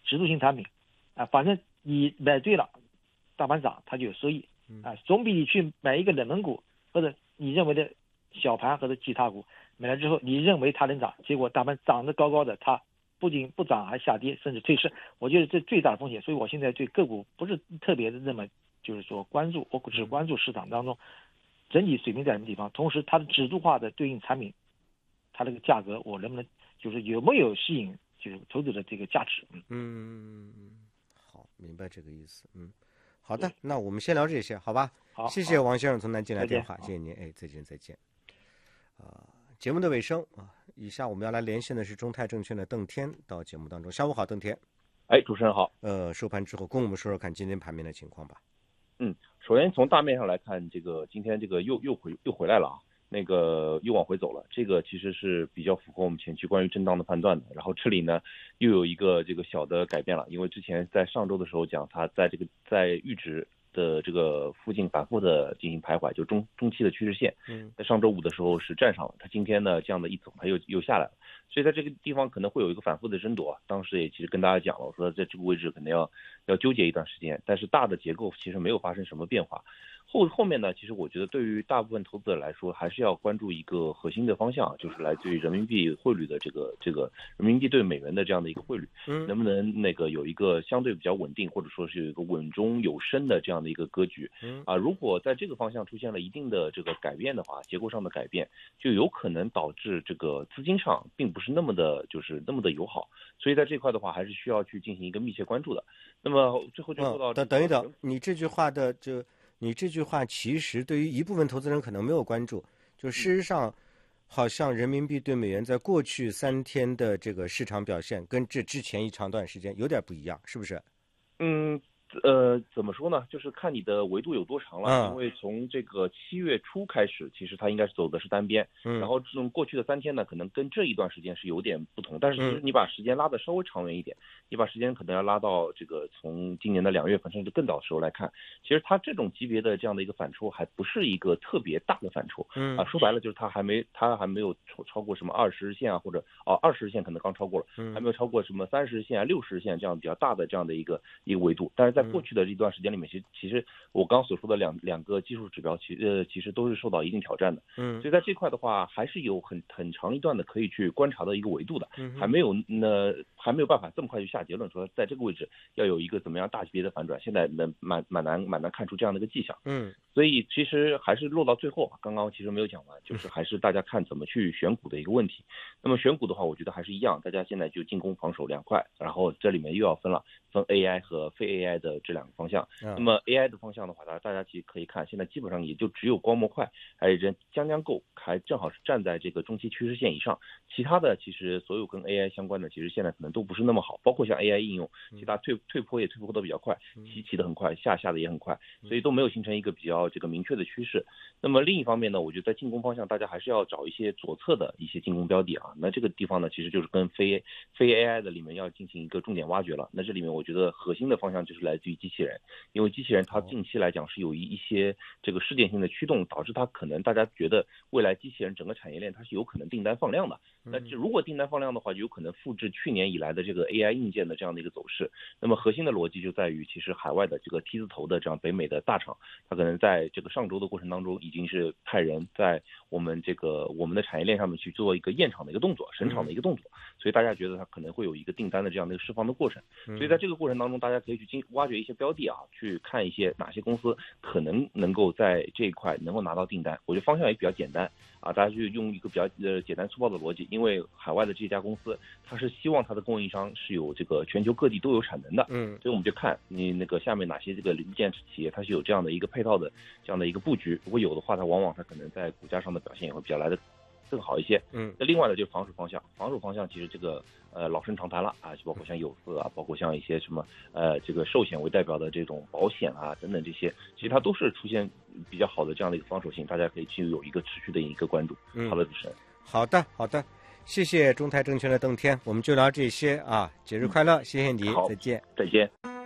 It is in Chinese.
指数型产品反正你买对了，大盘涨它就有收益总比你去买一个冷门股或者你认为的小盘或者其他股买了之后，你认为它能涨，结果大盘涨得高高的，它不仅不涨还下跌，甚至退市。我觉得这最大的风险，所以我现在对个股不是特别的那么就是说关注，我只关注市场当中整体水平在什么地方，同时它的指数化的对应产品，它这个价格我能不能就是有没有吸引就是投资者这个价值。 好，明白这个意思。好的，那我们先聊这些，好吧？ 好， 谢谢王先生从南京来电话， 谢谢谢您。再见。节目的尾声以下我们要来连线的是中泰证券的邓天到节目当中。下午好，邓天。 主持人好。 收盘之后跟我们说说看今天盘面的情况吧。 首先从大面上来看，今天这个又回来了啊，那个又往回走了，这个其实是比较符合我们前期关于震荡的判断的。然后这里呢又有一个这个小的改变了，因为之前在上周的时候讲它在阈值的这个附近反复的进行徘徊，就中期的趋势线，在上周五的时候是站上了，它今天呢这样的一走，它又下来了，所以在这个地方可能会有一个反复的争夺。当时也其实跟大家讲了，我说在这个位置可能要纠结一段时间，但是大的结构其实没有发生什么变化。后面呢，其实我觉得对于大部分投资者来说，还是要关注一个核心的方向，就是来自于人民币汇率的这个人民币对美元的这样的一个汇率，能不能那个有一个相对比较稳定，或者说是有一个稳中有升的这样的一个格局。如果在这个方向出现了一定的这个改变的话，结构上的改变，就有可能导致这个资金上并不是那么的友好，所以在这块的话，还是需要去进行一个密切关注的。那么最后就说到等一等，你这句话其实对于一部分投资人可能没有关注，就事实上好像人民币对美元在过去3天的这个市场表现跟这之前一长段时间有点不一样，是不是？ 怎么说呢？就是看你的维度有多长了。因为从这个7月初开始，其实它应该是走的是单边，然后这种过去的3天呢，可能跟这一段时间是有点不同。但是其实你把时间拉得稍微长远一点，你把时间可能要拉到这个从今年的2月份甚至更早的时候来看，其实它这种级别的这样的一个反抽还不是一个特别大的反抽。说白了就是它还没有超过什么20日线啊，或者20日线可能刚超过了，还没有超过什么30日线啊、60日线这样比较大的这样的一个维度。但是在过去的这段时间里面，其实我刚所说的两个技术指标其实都是受到一定挑战的。所以在这块的话，还是有很长一段的可以去观察的一个维度的。还没有办法这么快就下结论说在这个位置要有一个怎么样大级别的反转，现在蛮难看出这样的一个迹象。所以其实还是落到最后，刚刚其实没有讲完，就是还是大家看怎么去选股的一个问题。那么选股的话，我觉得还是一样，大家现在就进攻防守2块，然后这里面又要分 AI 和非 AI 的这2个方向。那么 AI 的方向的话，大家其实可以看，现在基本上也就只有光模块还将够，还正好是站在这个中期趋势线以上。其他的其实所有跟 AI 相关的，其实现在可能都不是那么好，包括像 AI 应用，其他退坡也退坡的比较快，起的很快，下的也很快，所以都没有形成一个比较这个明确的趋势。那么另一方面呢，我觉得在进攻方向，大家还是要找一些左侧的一些进攻标的啊。那这个地方呢，其实就是跟非 AI 的里面要进行一个重点挖掘了。那这里面我觉得核心的方向就是来自于机器人，因为机器人它近期来讲是有一些这个事件性的驱动，导致它可能大家觉得未来机器人整个产业链它是有可能订单放量的。那如果订单放量的话，就有可能复制去年以来的这个 AI 硬件的这样的一个走势。那么核心的逻辑就在于，其实海外的这个 T 字头的这样北美的大厂，它可能在这个上周的过程当中，已经是派人在我们的产业链上面去做一个验厂的一个动作，审厂的一个动作，所以大家觉得它可能会有一个订单的这样的一个释放的过程。所以在这个过程当中，大家可以去挖掘一些标的啊，去看一些哪些公司可能够在这一块能够拿到订单。我觉得方向也比较简单啊，大家就用一个比较简单粗暴的逻辑，因为海外的这家公司，它是希望它的供应商是有这个全球各地都有产能的，所以我们就看你那个下面哪些这个零件企业它是有这样的一个配套的这样的一个布局，如果有的话，它往往它可能在股价上的表现也会比较来的更好一些。那另外呢就是防守方向其实这个老生常谈了啊，就包括像有色啊，包括像一些什么这个寿险为代表的这种保险啊等等这些，其实它都是出现比较好的这样的一个防守性，大家可以去有一个持续的一个关注。好的，主持人。 好的，谢谢中泰证券的邓天，我们就聊这些啊，节日快乐，谢谢你，再见。